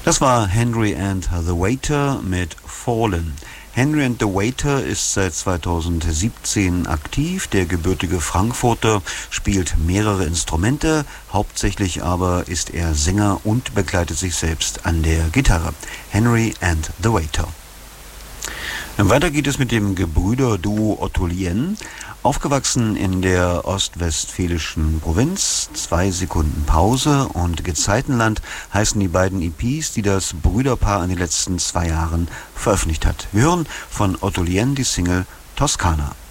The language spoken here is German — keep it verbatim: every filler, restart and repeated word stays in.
Das war Henry and the Waiter mit Fallen. Henry and the Waiter ist seit zweitausendsiebzehn aktiv. Der gebürtige Frankfurter spielt mehrere Instrumente, hauptsächlich aber ist er Sänger und begleitet sich selbst an der Gitarre. Henry and the Waiter. Weiter geht es mit dem Gebrüderduo Otto Lien. Aufgewachsen in der ostwestfälischen Provinz, zwei Sekunden Pause und Gezeitenland heißen die beiden E Ps, die das Brüderpaar in den letzten zwei Jahren veröffentlicht hat. Wir hören von Otto Lien die Single Toskana.